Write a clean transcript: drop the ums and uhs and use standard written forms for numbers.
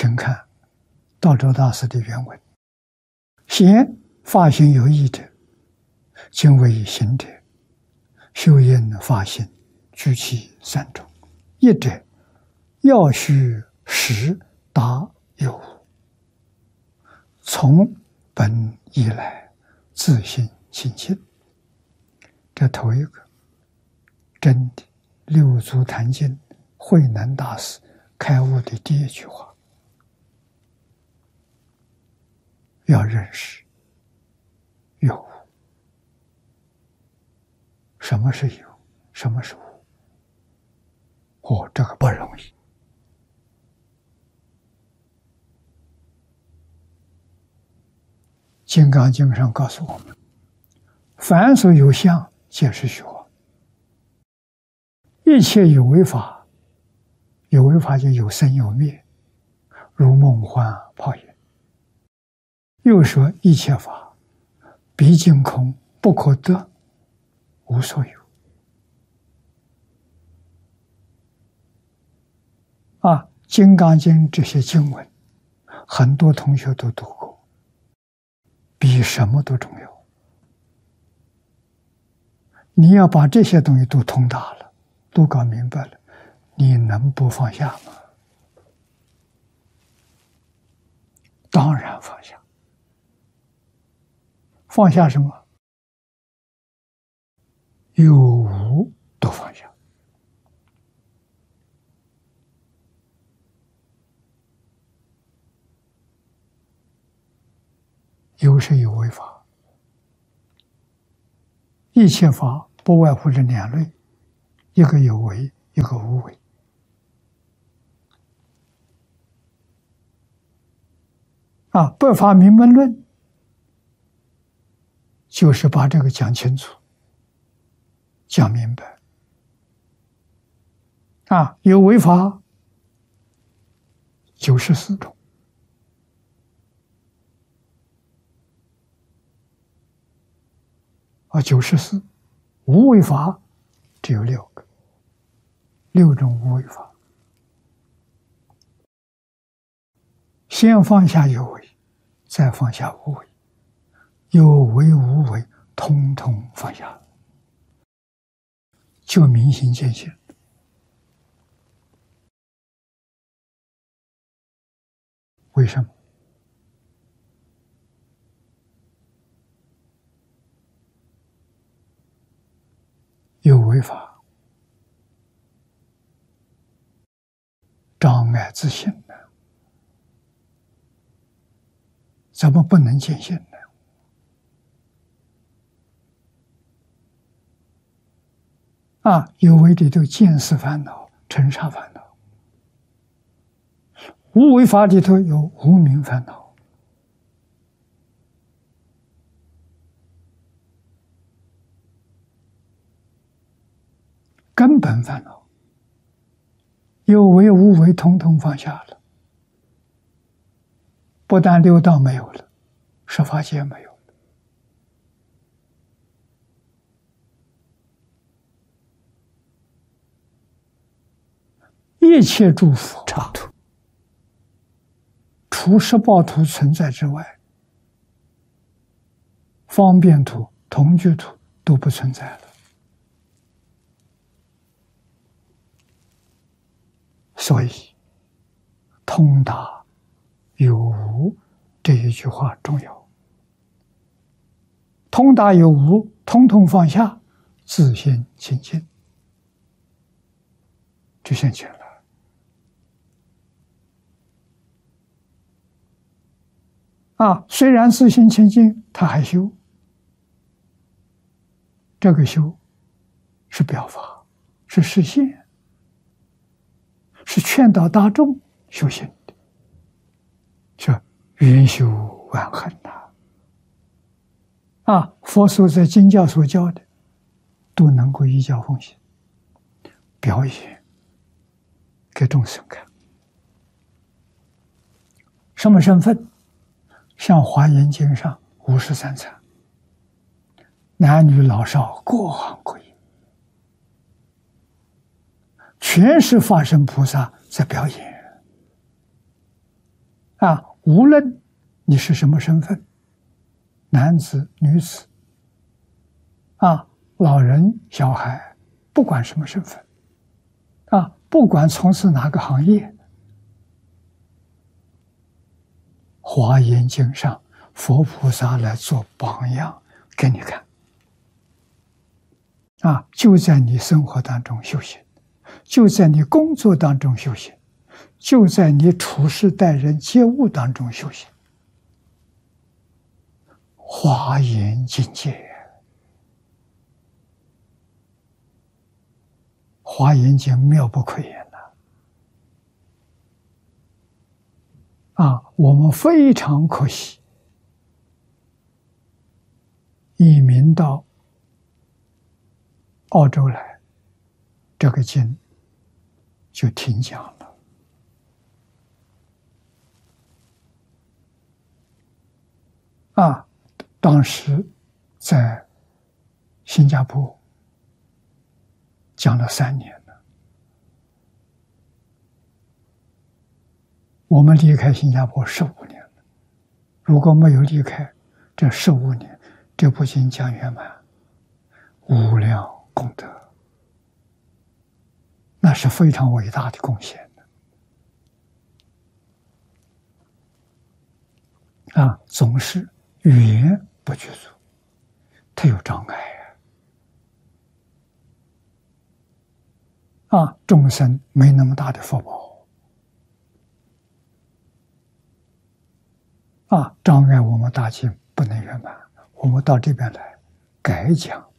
请看道州大师的原文：先发心有益者，今为行者，修因发心，居其三种。一者，要须实达有无，从本以来，自信清净。这头一个，真的六祖坛经慧能大师开悟的第一句话，要认识有无。什么是有？什么是无？这个不容易。金刚经上告诉我们，凡所有相，皆是虚妄。一切有为法，有为法就有生有灭，如梦幻泡影。又说一切法，毕竟空，不可得，无所有。金刚经这些经文，很多同学都读过，比什么都重要。你要把这些东西都通达了，都搞明白了，你能不放下吗？当然放下。放下什么？有无都放下。有是有为法，一切法不外乎这两类，一个有为，一个无为。百法明门论就是把这个讲清楚，讲明白。有为法94种。94，无为法只有6个，6种无为法。先放下有为，再放下无为，有为无为通通放下，就明心见性。为什么？有为法障碍自性呢，怎么不能见性呢？有为里头见识烦恼、尘沙烦恼，无为法里头有无明烦恼。根本烦恼，有为无为统统放下了，不但六道没有了，十法界没有了，一切诸佛刹土，除十报土存在之外，方便土、同居土都不存在了。所以，通达有无这一句话重要。通达有无，统统放下，自性清净，就现前了。虽然自性清净，他还修，这个修是表法，是实现。是劝导大众修行的，说圆修万恒佛所在经教所教的，都能够依教奉行，表演给众生看。什么身份？像《华严经》上53参，男女老少各行各业，全是法身菩萨在表演。 无论你是什么身份，男子、女子，老人、小孩，不管什么身份，不管从事哪个行业，华严经上佛菩萨来做榜样给你看，就在你生活当中修行，就在你工作当中修行，就在你处事待人接物当中修行，华严境界。华严经妙不可言我们非常可惜，移民到澳洲来，这个经就停讲了。当时在新加坡讲了3年了，我们离开新加坡15年了。如果没有离开这15年，这部经将圆满，无量功德，那是非常伟大的贡献的。总是语言不具足，它有障碍众生没那么大的福报障碍我们大经不能圆满。我们到这边来改讲